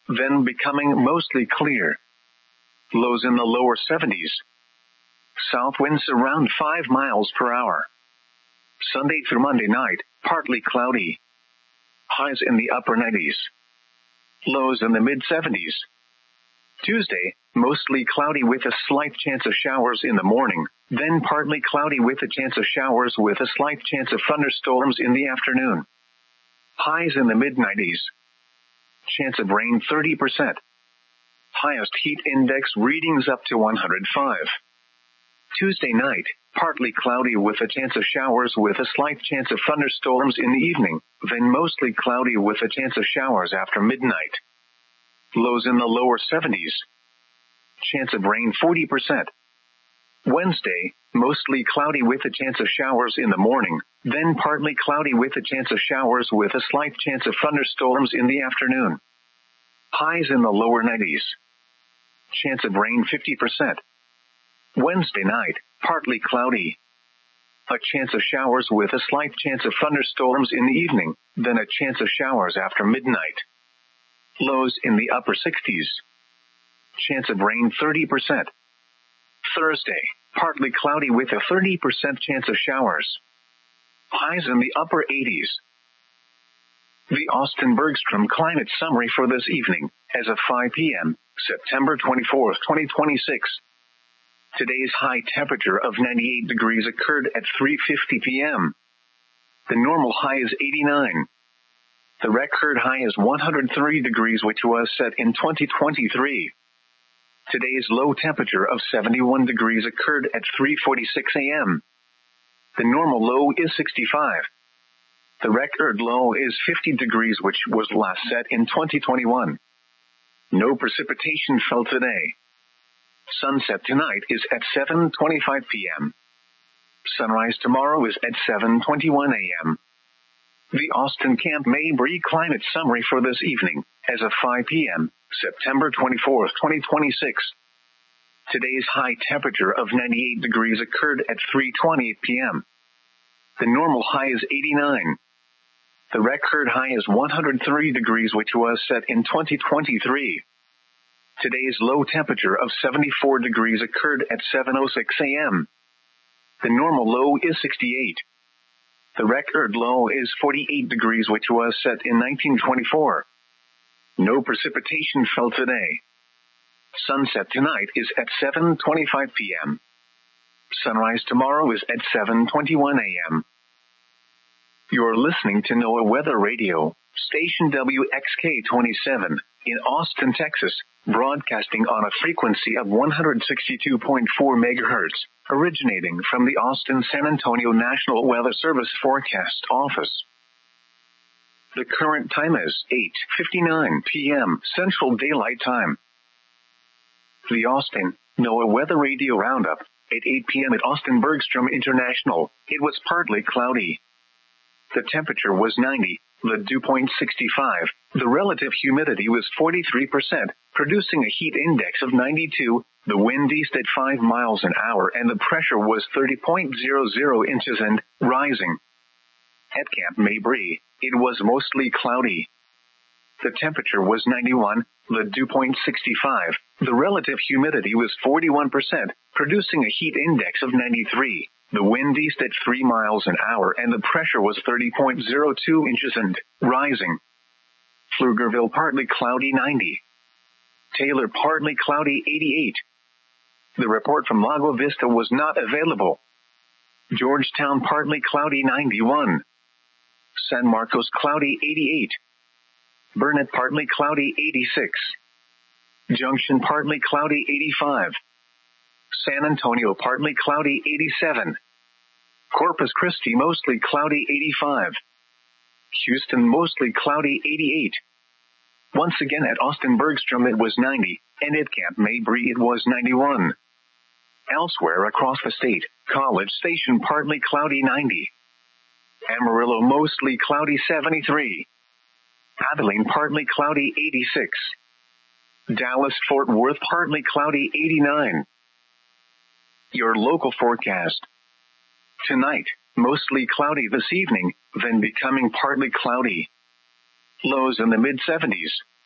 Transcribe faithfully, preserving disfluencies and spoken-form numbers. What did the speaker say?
then becoming mostly clear. Lows in the lower seventies. South winds around five miles per hour. Sunday through Monday night, partly cloudy. Highs in the upper nineties. Lows in the mid-seventies. Tuesday, mostly cloudy with a slight chance of showers in the morning, then partly cloudy with a chance of showers with a slight chance of thunderstorms in the afternoon. Highs in the mid-nineties. Chance of rain thirty percent. Highest heat index readings up to one hundred five. Tuesday night, partly cloudy with a chance of showers with a slight chance of thunderstorms in the evening, then mostly cloudy with a chance of showers after midnight. Lows in the lower seventies. Chance of rain forty percent. Wednesday, mostly cloudy with a chance of showers in the morning, then partly cloudy with a chance of showers with a slight chance of thunderstorms in the afternoon. Highs in the lower nineties. Chance of rain fifty percent. Wednesday night, partly cloudy. A chance of showers with a slight chance of thunderstorms in the evening, then a chance of showers after midnight. Lows in the upper sixties. Chance of rain thirty percent. Thursday, partly cloudy with a thirty percent chance of showers. Highs in the upper eighties. The Austin Bergstrom Climate Summary for this evening, as of five p.m., September twenty-fourth, twenty twenty-six. Today's high temperature of ninety-eight degrees occurred at three fifty p.m. The normal high is eighty-nine. The record high is one hundred three degrees, which was set in twenty twenty-three. Today's low temperature of seventy-one degrees occurred at three forty-six a.m. The normal low is sixty-five. The record low is fifty degrees, which was last set in twenty twenty-one. No precipitation fell today. Sunset tonight is at seven twenty-five p.m. Sunrise tomorrow is at seven twenty-one a.m. The Austin Camp Mabry Climate Summary for this evening, as of five p.m., September twenty-fourth, twenty twenty-six. Today's high temperature of ninety-eight degrees occurred at three twenty-eight p.m. The normal high is eighty-nine. The record high is one hundred three degrees, which was set in twenty twenty-three. Today's low temperature of seventy-four degrees occurred at seven oh six a.m. The normal low is sixty-eight. The record low is forty-eight degrees, which was set in nineteen twenty-four. No precipitation fell today. Sunset tonight is at seven twenty-five p.m. Sunrise tomorrow is at seven twenty-one a.m. You're listening to NOAA Weather Radio, station W X K twenty-seven, in Austin, Texas, broadcasting on a frequency of one hundred sixty-two point four megahertz, originating from the Austin-San Antonio National Weather Service Forecast Office. The current time is eight fifty-nine p.m. Central Daylight Time. The Austin NOAA Weather Radio Roundup. At eight p.m. at Austin Bergstrom International, it was partly cloudy. The temperature was ninety, the dew point sixty-five, the relative humidity was forty-three percent, producing a heat index of ninety-two, the wind east at five miles an hour, and the pressure was thirty point zero zero inches and rising. At Camp Mabry, it was mostly cloudy. The temperature was ninety-one, the dew point sixty-five, the relative humidity was forty-one percent, producing a heat index of ninety-three, the wind east at three miles an hour, and the pressure was thirty point zero two inches and rising. Pflugerville partly cloudy ninety. Taylor partly cloudy eighty-eight. The report from Lago Vista was not available. Georgetown partly cloudy ninety-one. San Marcos cloudy eighty-eight. Burnett partly cloudy eighty-six. Junction partly cloudy eighty-five. San Antonio partly cloudy eighty-seven. Corpus Christi mostly cloudy eighty-five. Houston mostly cloudy eighty-eight. Once again at Austin Bergstrom it was ninety, and at Camp Mabry it was ninety-one. Elsewhere across the state, College Station partly cloudy ninety. Amarillo mostly cloudy seventy-three. Abilene partly cloudy eighty-six. Dallas-Fort Worth partly cloudy eighty-nine. Your local forecast. Tonight, mostly cloudy this evening, then becoming partly cloudy. Lows in the mid-seventies.